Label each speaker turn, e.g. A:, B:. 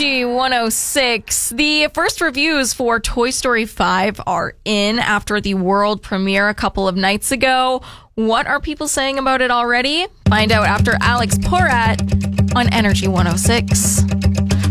A: Energy 106. The first reviews for Toy Story 5 are in after the world premiere a couple of nights ago. What are people saying about it already? Find out after Alex Porat on Energy 106.